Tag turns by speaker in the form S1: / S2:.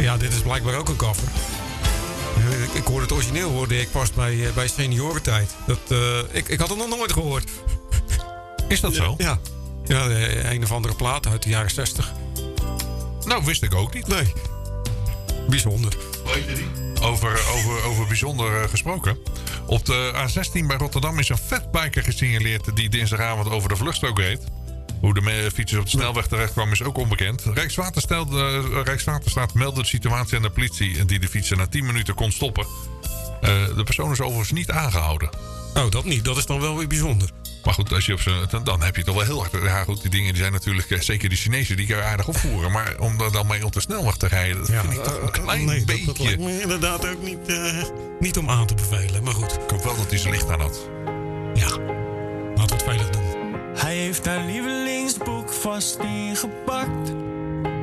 S1: Ja, dit is blijkbaar ook een cover. Ik hoorde het origineel ik pas bij seniorentijd. Ik had het nog nooit gehoord.
S2: Is dat zo?
S1: Ja. Ja, een of andere plaat uit de jaren 60.
S2: Nou, wist ik ook niet.
S1: Nee. Bijzonder.
S2: Weet je niet? Over bijzonder gesproken. Op de A16 bij Rotterdam is een fatbiker gesignaleerd die dinsdagavond over de vluchtstrook reed. Hoe de fietsers op de snelweg terecht kwam is ook onbekend. Rijkswaterstaat meldde de situatie aan de politie die de fietser na 10 minuten kon stoppen. De persoon is overigens niet aangehouden.
S1: Oh, dat niet. Dat is dan wel weer bijzonder.
S2: Maar goed, als je dan heb je toch wel heel hard. Ja, goed, die dingen die zijn natuurlijk, zeker die Chinezen, die kan je aardig opvoeren. Maar om er dan mee op de snelweg te rijden, dat vind ik toch een klein beetje.
S1: Dat lijkt me inderdaad ook niet om aan te bevelen. Maar goed.
S2: Ik hoop wel dat hij zijn licht aan had.
S1: Ja, laten we het veilig doen.
S3: Hij heeft haar lievelingsboek vast ingepakt.